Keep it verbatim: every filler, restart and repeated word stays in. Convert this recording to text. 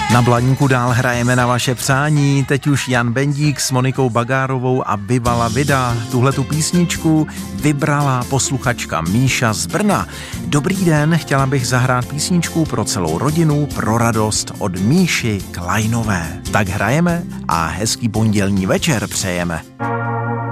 Na Blaníku dál hrajeme na vaše přání, teď už Jan Bendík s Monikou Bagárovou a Viva la Vida. Tuhletu písničku vybrala posluchačka Míša z Brna. Dobrý den, chtěla bych zahrát písničku pro celou rodinu, pro radost od Míši Klajnové. Tak hrajeme a hezký pondělní večer přejeme.